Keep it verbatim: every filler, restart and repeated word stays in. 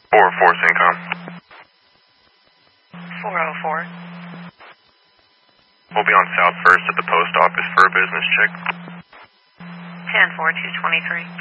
four oh four, Syncom. four oh four. We'll be on South First at the post office for a business check. ten four two twenty-three.